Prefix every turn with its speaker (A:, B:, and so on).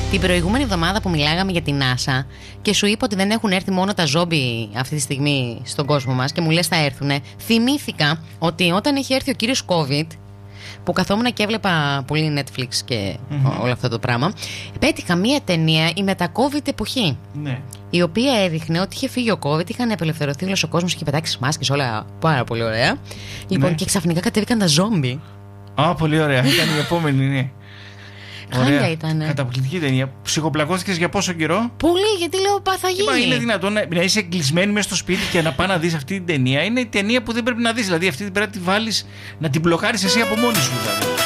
A: Την προηγούμενη εβδομάδα που μιλάγαμε για την NASA και σου είπα ότι δεν έχουν έρθει μόνο τα ζόμπι αυτή τη στιγμή στον κόσμο μας και μου λες θα έρθουνε, θυμήθηκα ότι όταν είχε έρθει ο κύριος COVID, που καθόμουν και έβλεπα πολύ Netflix και όλο αυτό το πράγμα, πέτυχα μία ταινία, η μετα-COVID εποχή.
B: Ναι.
A: Η οποία έδειχνε ότι είχε φύγει ο COVID, είχαν απελευθερωθεί όλος ο κόσμος, είχε πετάξει τις μάσκες, όλα πάρα πολύ ωραία. Λοιπόν, και ξαφνικά κατέβηκαν τα ζόμπι.
B: Α, πολύ ωραία. Ήταν η επόμενη, ναι.
A: Χάλια ήτανε.
B: Καταπληκτική ταινία. Ψυχοπλακώθηκες για πόσο καιρό?
A: Πολύ, γιατί λέω θα γίνει.
B: Μα είναι δυνατόν να είσαι κλεισμένη μέσα στο σπίτι και να πάει να δεις αυτή την ταινία? Είναι η ταινία που δεν πρέπει να δεις. Δηλαδή αυτή πρέπει να τη βάλεις, να την μπλοκάρεις εσύ από μόνη σου. Δηλαδή.